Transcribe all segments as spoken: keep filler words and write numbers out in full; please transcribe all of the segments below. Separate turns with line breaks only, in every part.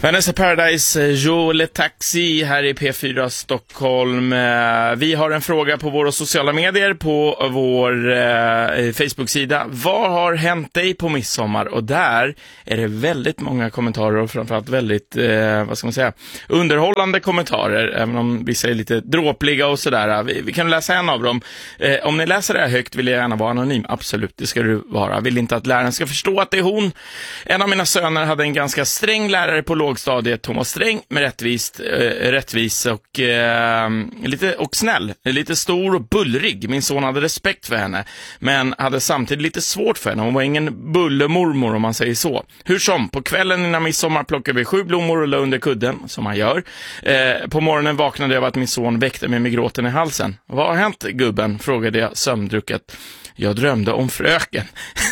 Vanessa Paradise, Joe Taxi här i P fyra Stockholm. Vi har en fråga på våra sociala medier, på vår eh, Facebook-sida. Vad har hänt dig på midsommar? Och där är det väldigt många kommentarer och framförallt väldigt, eh, vad ska man säga, underhållande kommentarer, även om vissa är lite dråpliga och sådär. Vi, vi kan läsa en av dem. Eh, om ni läser det här högt vill jag gärna vara anonym. Absolut, det ska du vara. Vill inte att läraren ska förstå att det är hon. En av mina söner hade en ganska sträng lärare på lågstadiet, Thomas Sträng, med rättvist, eh, rättvis och, eh, lite, och snäll. Lite stor och bullrig. Min son hade respekt för henne, men hade samtidigt lite svårt för henne. Hon var ingen bullemormor, om man säger så. Hur som, på kvällen innan midsommar plockade vi sju blommor och la under kudden, som man gör. Eh, på morgonen vaknade jag av att min son väckte mig med gråten i halsen. Vad har hänt, gubben? Frågade jag sömndrucket. Jag drömde om fröken.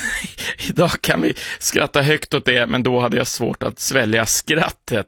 Idag kan vi skratta högt åt det, men då hade jag svårt att svälja skrattet.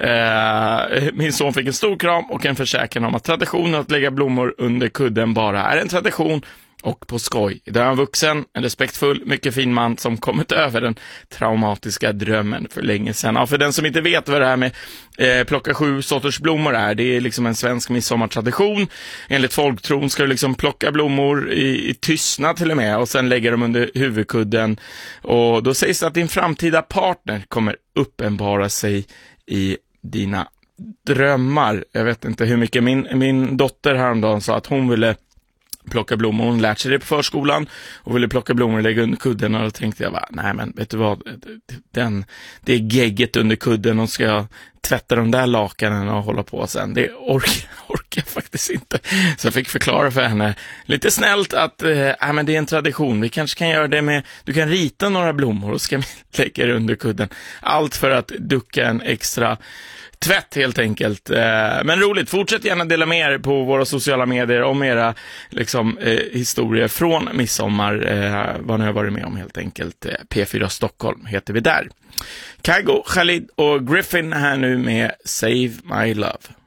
Eh, min son fick en stor kram och en försäkran om att traditionen att lägga blommor under kudden bara är en tradition och på skoj. Idag är han vuxen, en respektfull, mycket fin man som kommit över den traumatiska drömmen för länge sedan. Ja, för den som inte vet vad det här med eh, plocka sju sorters blommor är, det är liksom en svensk midsommartradition. Enligt folktron ska du liksom plocka blommor i, i tystnad till och med och sen lägga dem under huvudkudden. Och då sägs det att din framtida partner kommer uppenbara sig i dina drömmar. Jag vet inte hur mycket. Min, min dotter häromdagen sa att hon ville plocka blommor. Hon lärt sig det på förskolan och ville plocka blommor och lägga under kudden, och då tänkte jag bara, nej men vet du vad, den, det är gegget under kudden och ska jag tvätta de där lakanen och hålla på sen. Det orkar, orkar jag faktiskt inte. Så jag fick förklara för henne lite snällt att äh, men det är en tradition. Vi kanske kan göra det med, du kan rita några blommor och ska lägga det under kudden. Allt för att ducka en extra tvätt helt enkelt. Men roligt, fortsätt gärna dela med er på våra sociala medier om era liksom, eh, historier från midsommar, eh, vad ni har varit med om helt enkelt. P fyra Stockholm heter vi där. Kygo, Khalid och Griffin här nu med Save My Love.